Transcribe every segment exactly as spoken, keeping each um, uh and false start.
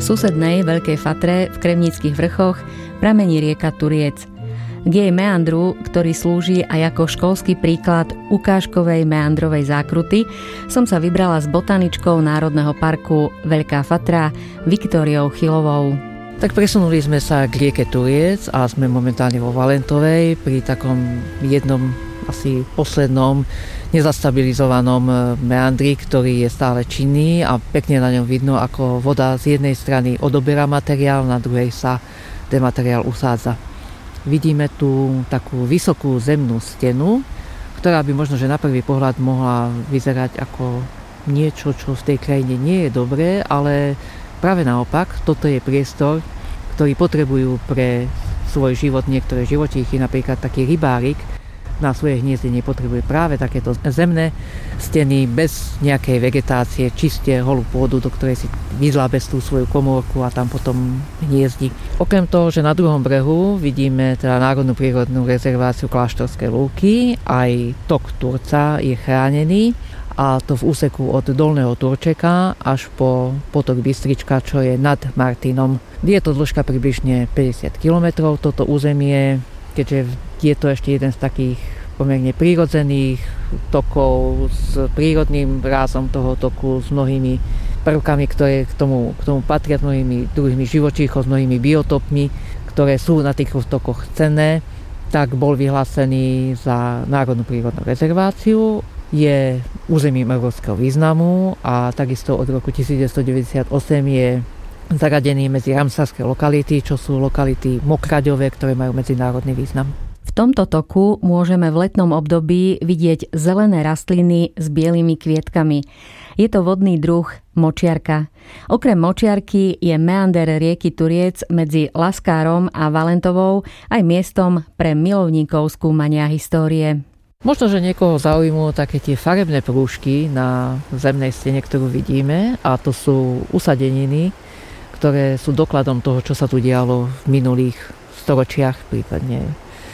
susednej Veľkej Fatre v Kremnických vrchoch pramení rieka Turiec. K jej meandru, ktorý slúži aj ako školský príklad ukážkovej meandrovej zákruty, som sa vybrala s botaničkou Národného parku Veľká Fatra Viktóriou Chylovou. Tak presunuli sme sa k rieke Turiec a sme momentálne vo Valentovej pri takom jednom asi poslednom nezastabilizovanom meandri, ktorý je stále činný a pekne na ňom vidno, ako voda z jednej strany odoberá materiál, na druhej sa ten materiál usádza. Vidíme tu takú vysokú zemnú stenu, ktorá by možno, že na prvý pohľad mohla vyzerať ako niečo, čo v tej krajine nie je dobré, ale práve naopak, toto je priestor, ktorý potrebujú pre svoj život niektoré živočíchy, napríklad taký rybárik, na svoje hniezdenie potrebuje práve takéto zemné steny bez nejakej vegetácie, čiste holú pôdu, do ktorej si vyzlábe tú svoju komórku a tam potom hniezdi. Okrem toho, že na druhom brehu vidíme teda Národnú prírodnú rezerváciu Kláštorské lúky, aj tok Turca je chránený, a to v úseku od Dolného Turčeka až po potok Bystrička, čo je nad Martinom. Je to dĺžka približne päťdesiat kilometrov, toto územie, keďže je to ešte jeden z takých pomerne prírodzených tokov s prírodným rázom toho toku, s mnohými prvkami, ktoré k tomu, k tomu patria, s mnohými druhými živočíchov, s mnohými biotopmi, ktoré sú na tých tokoch cenné, tak bol vyhlásený za Národnú prírodnú rezerváciu. Je územím európskeho významu a takisto od roku devätnásťstodeväťdesiatosem je zaradený medzi ramsarské lokality, čo sú lokality mokraďové, ktoré majú medzinárodný význam. V tomto toku môžeme v letnom období vidieť zelené rastliny s bielými kvietkami. Je to vodný druh močiarka. Okrem močiarky je meander rieky Turiec medzi Laskárom a Valentovou aj miestom pre milovníkov skúmania histórie. Možno, že niekoho zaujímujú také tie farebné prúžky na zemnej stene, ktorú vidíme, a to sú usadeniny, ktoré sú dokladom toho, čo sa tu dialo v minulých storočiach, prípadne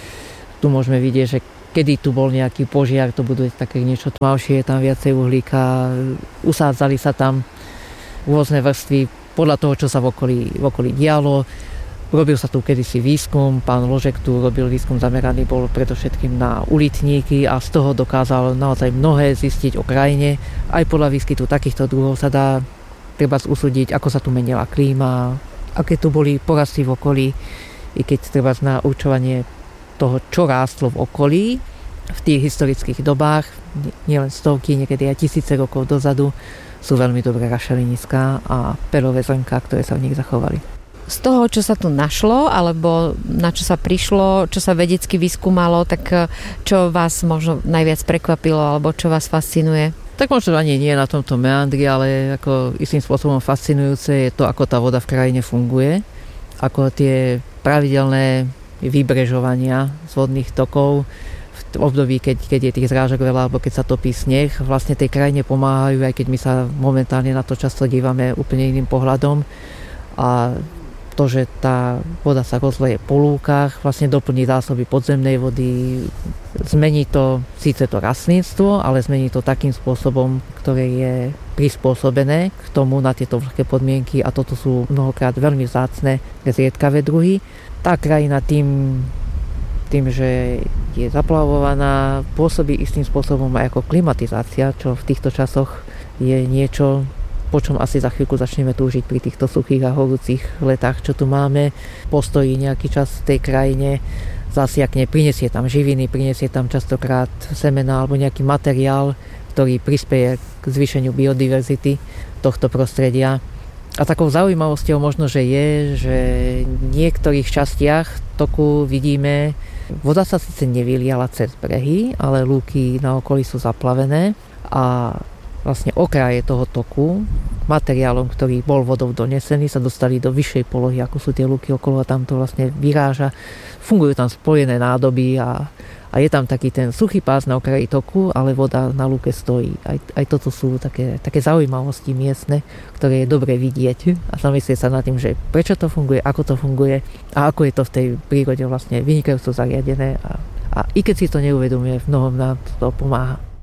tu môžeme vidieť, že kedy tu bol nejaký požiar, to bude také niečo tmavšie, je tam viacej uhlíka, usádzali sa tam rôzne vrstvy podľa toho, čo sa v okolí, v okolí dialo. Robil sa tu kedysi výskum, pán Ložek tu robil výskum zameraný bol predovšetkým na ulitníky a z toho dokázal naozaj mnohé zistiť o krajine. Aj podľa výskytu takýchto druhov sa dá treba usúdiť, ako sa tu menila klíma, aké tu boli porasty v okolí, i keď treba na určovanie toho, čo rástlo v okolí v tých historických dobách, nielen stovky, niekedy aj tisíce rokov dozadu, sú veľmi dobré rašeliniská a perové zrnká, ktoré sa v nich zachovali. Z toho, čo sa tu našlo, alebo na čo sa prišlo, čo sa vedecky vyskúmalo, tak čo vás možno najviac prekvapilo, alebo čo vás fascinuje? Tak možno ani nie na tomto meandri, ale ako istým spôsobom fascinujúce je to, ako tá voda v krajine funguje, ako tie pravidelné vybrežovania z vodných tokov v období, keď, keď je tých zrážok veľa, alebo keď sa topí sneh, vlastne tej krajine pomáhajú, aj keď my sa momentálne na to často dívame úplne iným pohľadom. A to, že tá voda sa rozleje po lúkach, vlastne doplní zásoby podzemnej vody, zmení to síce to rastlinstvo, ale zmení to takým spôsobom, ktoré je prispôsobené k tomu na tieto vlhké podmienky, a toto sú mnohokrát veľmi vzácne, zriedkavé druhy. Tá krajina tým, tým, že je zaplavovaná, pôsobí istým spôsobom aj ako klimatizácia, čo v týchto časoch je niečo, po čom asi za chvíľku začneme túžiť pri týchto suchých a horúcich letách, čo tu máme. Postojí nejaký čas v tej krajine, zasiakne, prinesie tam živiny, prinesie tam častokrát semená alebo nejaký materiál, ktorý prispieje k zvýšeniu biodiverzity tohto prostredia. A takou zaujímavosťou možno, že je, že v niektorých častiach toku vidíme, voda sa síce nevyliala cez brehy, ale lúky na okolí sú zaplavené a vlastne okraje toho toku materiálom, ktorý bol vodou donesený, sa dostali do vyššej polohy, ako sú tie lúky okolo, a tam to vlastne vyráža. Fungujú tam spojené nádoby a, a je tam taký ten suchý pás na okraji toku, ale voda na lúke stojí. Aj, aj toto sú také, také zaujímavosti miestne, ktoré je dobre vidieť a zamyslieť sa nad tým, že prečo to funguje, ako to funguje a ako je to v tej prírode vlastne vynikajúco zariadené, a, a i keď si to neuvedomuje, v mnohom nám to pomáha.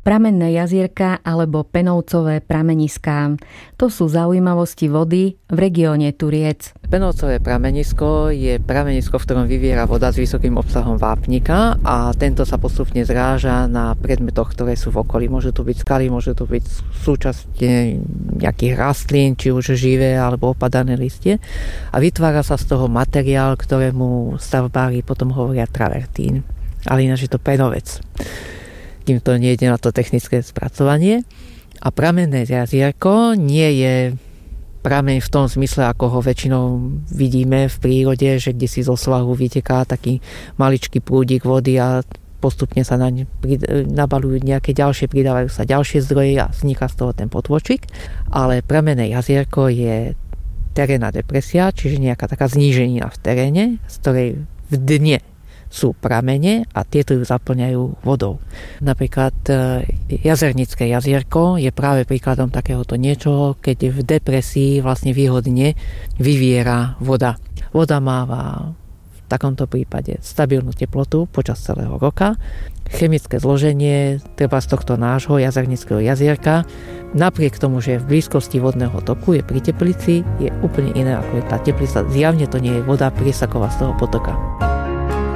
Pramenné jazierka alebo penovcové prameniská. To sú zaujímavosti vody v regióne Turiec. Penovcové pramenisko je pramenisko, v ktorom vyviera voda s vysokým obsahom vápnika a tento sa postupne zráža na predmetoch, ktoré sú v okolí. Môžu to byť skaly, môžu to byť súčasť nejakých rastlín, či už živé alebo opadané listie. A vytvára sa z toho materiál, ktorému stavbári potom hovoria travertín. Ale ináč je to penovec. Kým to nejde na to technické spracovanie. A pramenné jazierko nie je prameň v tom zmysle, ako ho väčšinou vidíme v prírode, že kde si zo svahu vyteká taký maličký prúdik vody a postupne sa naň nabalujú nejaké ďalšie, pridávajú sa ďalšie zdroje a vzniká z toho ten potôčik. Ale pramenné jazierko je terénna depresia, čiže nejaká taká zníženina v teréne, z ktorej v dne sú pramene a tieto ju zaplňajú vodou. Napríklad Jazernické jazierko je práve príkladom takéhoto niečoho, keď v depresii vlastne výhodne vyviera voda. Voda máva v takomto prípade stabilnú teplotu počas celého roka. Chemické zloženie treba z tohto nášho Jazernického jazierka, napriek tomu, že je v blízkosti vodného toku, je pri teplici, je úplne iné ako je tá teplica. Zjavne to nie je voda priesaková z toho potoka.